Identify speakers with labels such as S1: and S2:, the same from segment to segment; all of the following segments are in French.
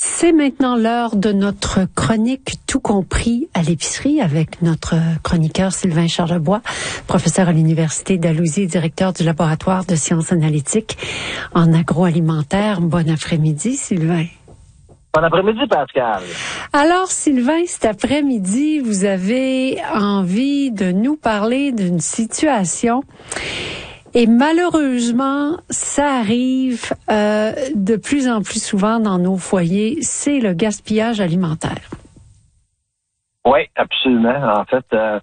S1: C'est maintenant l'heure de notre chronique Tout compris à l'épicerie avec notre chroniqueur Sylvain Charlebois, professeur à l'Université d'Alousie, directeur du laboratoire de sciences analytiques en agroalimentaire. Bon après-midi, Sylvain.
S2: Bon après-midi, Pascal.
S1: Alors, Sylvain, cet après-midi, vous avez envie de nous parler d'une situation. Et malheureusement, ça arrive de plus en plus souvent dans nos foyers, c'est le gaspillage alimentaire.
S2: Oui, absolument. En fait, ça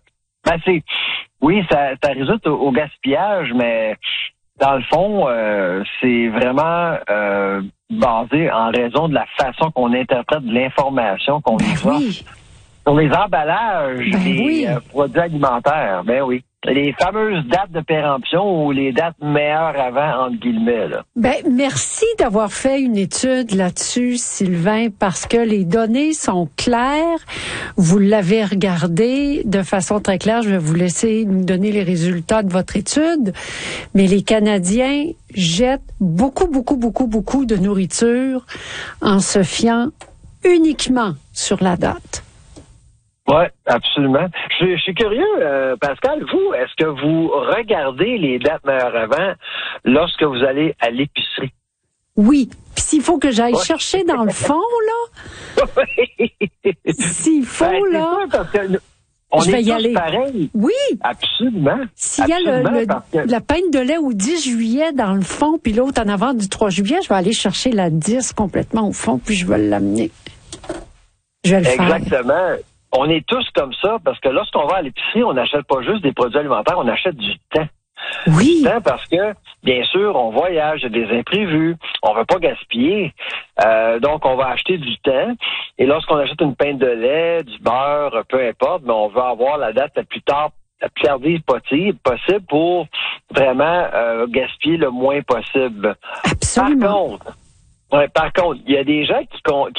S2: résulte au gaspillage, mais dans le fond, c'est vraiment basé en raison de la façon qu'on interprète de l'information qu'on nous offre. Sur les emballages des produits alimentaires, oui. Les fameuses dates de péremption ou les dates meilleures avant, entre guillemets, là.
S1: Merci d'avoir fait une étude là-dessus, Sylvain, parce que les données sont claires. Vous l'avez regardé de façon très claire. Je vais vous laisser nous donner les résultats de votre étude. Mais les Canadiens jettent beaucoup de nourriture en se fiant uniquement sur la date.
S2: Oui, absolument. Je suis curieux, Pascal, vous, est-ce que vous regardez les dates meilleures avant lorsque vous allez à l'épicerie?
S1: Oui. Puis s'il faut que j'aille chercher dans le fond, là, s'il faut, là,
S2: on
S1: je vais
S2: est
S1: y aller.
S2: Pareil.
S1: Oui.
S2: Absolument.
S1: S'il y a la pinte de lait au 10 juillet dans le fond, puis l'autre en avant du 3 juillet, je vais aller chercher la 10 complètement au fond, puis je vais l'amener. Je vais le faire.
S2: Exactement. On est tous comme ça parce que lorsqu'on va à l'épicerie, on n'achète pas juste des produits alimentaires, on achète du temps.
S1: Oui.
S2: Du temps parce que, bien sûr, on voyage, il y a des imprévus, on veut pas gaspiller. Donc, on va acheter du temps. Et lorsqu'on achète une pinte de lait, du beurre, peu importe, on veut avoir la date la plus tardive possible pour vraiment gaspiller le moins possible.
S1: Absolument.
S2: Par contre, il y a des gens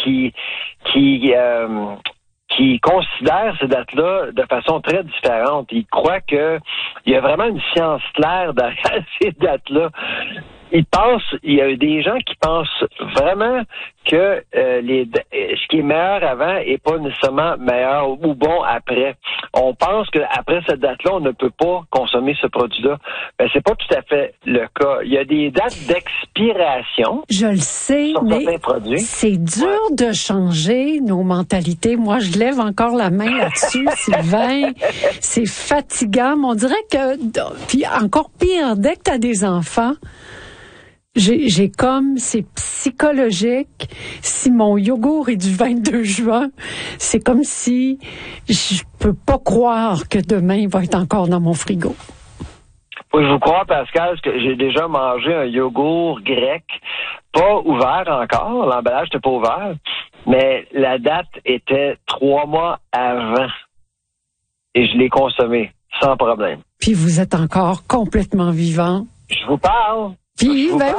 S2: qui considèrent ces dates-là de façon très différente. Ils croient qu'il y a vraiment une science claire derrière ces dates-là. Il y a des gens qui pensent vraiment que ce qui est meilleur avant est pas nécessairement meilleur ou bon après. On pense qu'après cette date-là, on ne peut pas consommer ce produit-là. Mais c'est pas tout à fait le cas. Il y a des dates d'expiration.
S1: Je le sais, mais c'est dur de changer nos mentalités. Moi, je lève encore la main là-dessus, Sylvain. C'est fatigant. Mais on dirait que, puis encore pire, dès que tu as des enfants, j'ai comme, c'est psychologique. Si mon yogourt est du 22 juin, c'est comme si je peux pas croire que demain il va être encore dans mon frigo.
S2: Oui, je vous crois, Pascal, parce que j'ai déjà mangé un yogourt grec, pas ouvert encore, l'emballage n'était pas ouvert, mais la date était 3 mois avant. Et je l'ai consommé, sans problème.
S1: Puis vous êtes encore complètement vivant.
S2: Je vous parle.
S1: Puis, ben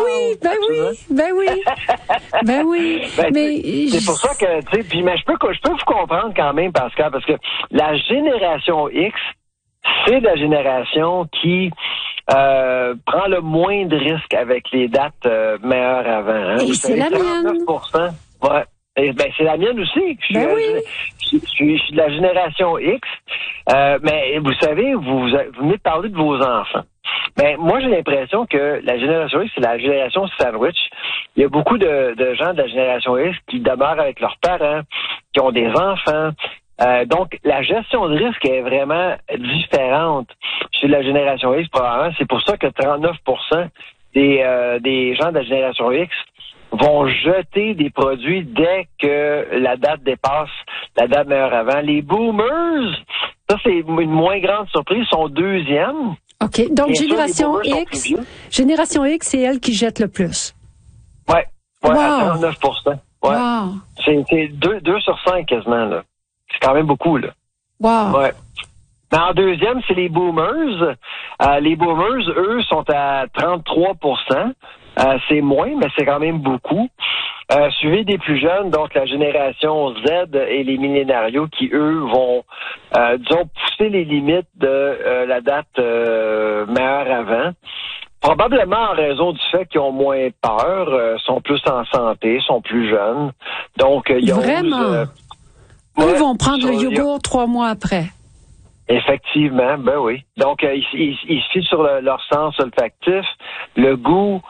S1: oui. Mais
S2: c'est pour ça que, tu sais, puis mais je peux vous comprendre quand même, Pascal, parce que la génération X, c'est la génération qui prend le moins de risques avec les dates meilleures avant. Hein.
S1: Et c'est la mienne.
S2: 39%. Ouais. Et c'est la mienne aussi. Je suis de la génération X. Mais vous savez, vous venez de parler de vos enfants. Moi, j'ai l'impression que la génération X, c'est la génération sandwich. Il y a beaucoup de gens de la génération X qui demeurent avec leurs parents, qui ont des enfants. Donc, la gestion de risque est vraiment différente chez la génération X, probablement. C'est pour ça que 39% des gens de la génération X vont jeter des produits dès que la date dépasse la date meilleure avant. Les boomers, ça, c'est une moins grande surprise, sont deuxième.
S1: OK. Donc, Génération X, c'est elle qui jette le plus.
S2: Ouais, wow. À 39%. Ouais.
S1: Wow.
S2: C'est 2 sur 5 quasiment, là. C'est quand même beaucoup, là.
S1: Wow.
S2: Ouais. Mais en deuxième, c'est les boomers. Les boomers, eux, sont à 33%. C'est moins, mais c'est quand même beaucoup. Suivi des plus jeunes, donc la génération Z et les millénarios qui, eux, vont, pousser les limites de la date meilleure avant. Probablement en raison du fait qu'ils ont moins peur, sont plus en santé, sont plus jeunes. Donc, ils
S1: Vraiment? Eux vont prendre le yogourt 3 mois après.
S2: Effectivement, ben oui. Donc, ils se fient sur leur sens olfactif, le goût,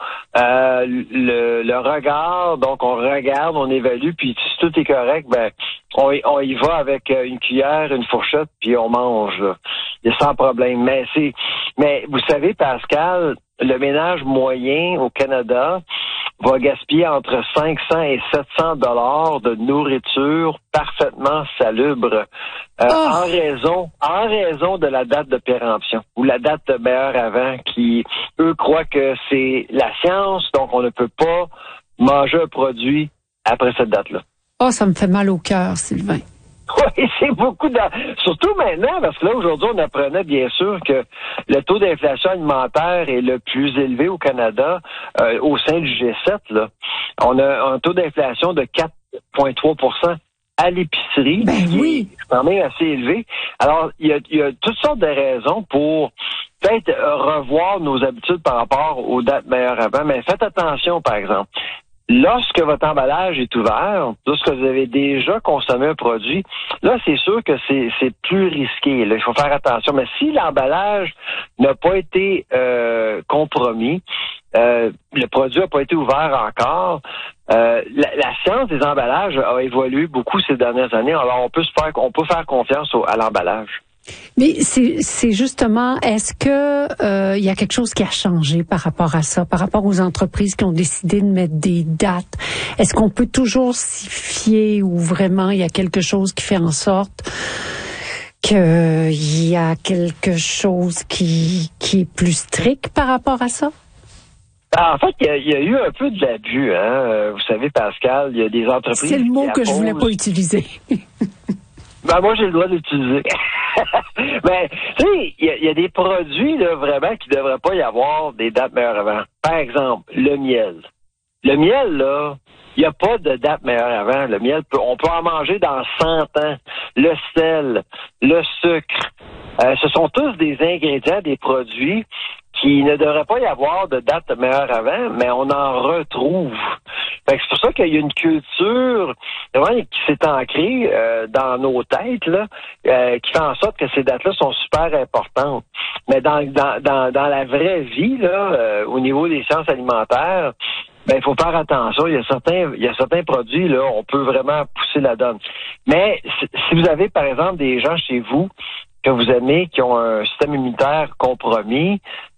S2: le regard. Donc, on regarde, on évalue, puis si tout est correct, ben on y va avec une cuillère, une fourchette, puis on mange, là. Et sans problème. Mais vous savez, Pascal, le ménage moyen au Canada va gaspiller entre 500 et 700 $ de nourriture parfaitement salubre en raison de la date de péremption ou la date de meilleur avant qui, eux, croient que c'est la science, donc on ne peut pas manger un produit après cette date-là.
S1: Oh, ça me fait mal au cœur, Sylvain.
S2: Oui, c'est beaucoup surtout maintenant, parce que là, aujourd'hui, on apprenait bien sûr que le taux d'inflation alimentaire est le plus élevé au Canada au sein du G7. Là. On a un taux d'inflation de 4,3 % à l'épicerie,
S1: qui
S2: est quand même assez élevé. Alors, il y a toutes sortes de raisons pour peut-être revoir nos habitudes par rapport aux dates meilleures avant, mais faites attention, par exemple. Lorsque votre emballage est ouvert, lorsque vous avez déjà consommé un produit, là, c'est sûr que c'est plus risqué. Là, il faut faire attention. Mais si l'emballage n'a pas été compromis, le produit n'a pas été ouvert encore, la science des emballages a évolué beaucoup ces dernières années. Alors, on peut faire confiance à l'emballage.
S1: Mais c'est justement, est-ce que il y a quelque chose qui a changé par rapport à ça, par rapport aux entreprises qui ont décidé de mettre des dates? Est-ce qu'on peut toujours s'y fier ou vraiment il y a quelque chose qui fait en sorte qu'il y a quelque chose qui est plus strict par rapport à ça?
S2: En fait, il y a eu un peu de l'abus, hein. Vous savez, Pascal, il y a des entreprises.
S1: C'est le mot que je voulais pas utiliser.
S2: Ben moi j'ai le droit d'utiliser. Ben tu sais, il y a des produits là vraiment qui devraient pas y avoir des dates meilleures avant. Par exemple, le miel. Le miel là, il n'y a pas de date meilleure avant. Le miel on peut en manger dans 100 ans. Le sel, le sucre, ce sont tous des ingrédients, des produits qui ne devrait pas y avoir de date meilleure avant, mais on en retrouve. Fait que c'est pour ça qu'il y a une culture vraiment qui s'est ancrée dans nos têtes là, qui fait en sorte que ces dates-là sont super importantes. Mais dans la vraie vie là, au niveau des sciences alimentaires, ben il faut faire attention. Il y a certains produits là, on peut vraiment pousser la donne. Mais si vous avez par exemple des gens chez vous que vous aimez, qui ont un système immunitaire compromis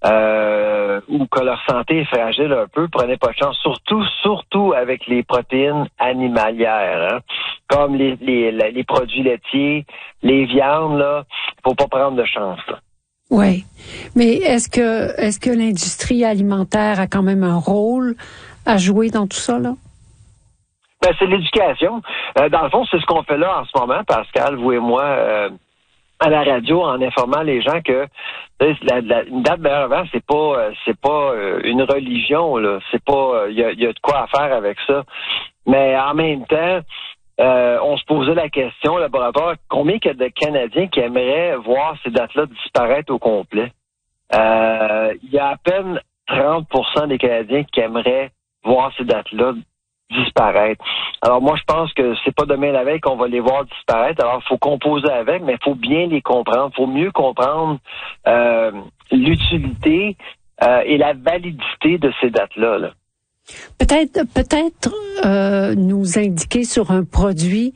S2: ou que leur santé est fragile un peu, prenez pas de chance, surtout avec les protéines animalières, hein, comme les produits laitiers, les viandes, là, faut pas prendre de chance. Là.
S1: Oui, mais est-ce que l'industrie alimentaire a quand même un rôle à jouer dans tout ça, là?
S2: Ben, c'est l'éducation. Dans le fond, c'est ce qu'on fait là en ce moment, Pascal, vous et moi, à la radio, en informant les gens que une date meilleure avant, c'est pas une religion, là. C'est pas, il y a de quoi à faire avec ça. Mais en même temps, on se posait la question, là, par rapport à combien il y a de Canadiens qui aimeraient voir ces dates-là disparaître au complet. Il y a à peine 30 % des Canadiens qui aimeraient voir ces dates-là disparaître. Alors moi, je pense que c'est pas demain la veille qu'on va les voir disparaître. Alors, il faut composer avec, mais il faut bien les comprendre. Il faut mieux comprendre l'utilité et la validité de ces dates-là. Là.
S1: Peut-être nous indiquer sur un produit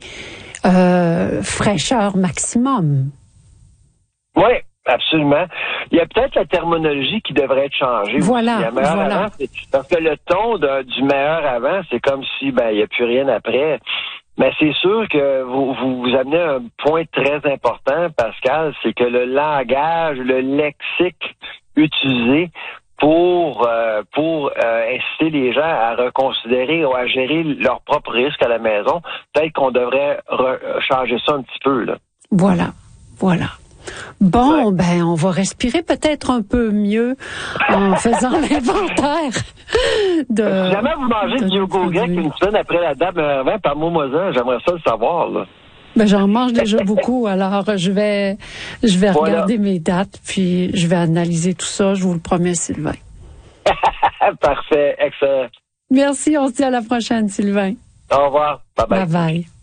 S1: fraîcheur maximum.
S2: Oui, absolument. Il y a peut-être la terminologie qui devrait être changée.
S1: Voilà.
S2: Avant, parce que le ton du meilleur avant, c'est comme si il n'y a plus rien après. Mais c'est sûr que vous amenez un point très important, Pascal, c'est que le langage, le lexique utilisé pour inciter les gens à reconsidérer ou à gérer leurs propres risques à la maison, peut-être qu'on devrait changer ça un petit peu. Là.
S1: Voilà. Bon, ben, on va respirer peut-être un peu mieux en faisant l'inventaire de...
S2: Si jamais vous mangez du yogourt grec une semaine après la date par moi, j'aimerais ça le savoir, là.
S1: Ben, j'en mange déjà beaucoup, alors je vais regarder mes dates, puis je vais analyser tout ça, je vous le promets, Sylvain.
S2: Parfait, excellent.
S1: Merci, on se dit à la prochaine, Sylvain.
S2: Au revoir. Bye bye.
S1: Bye bye.